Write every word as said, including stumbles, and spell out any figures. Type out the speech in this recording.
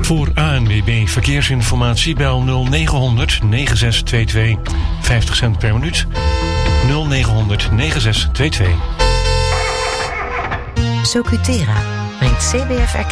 Voor A N W B Verkeersinformatie bel nul negen negen zes twee twee. vijftig cent per minuut. nul negen negen zes twee twee. Socutera brengt C B F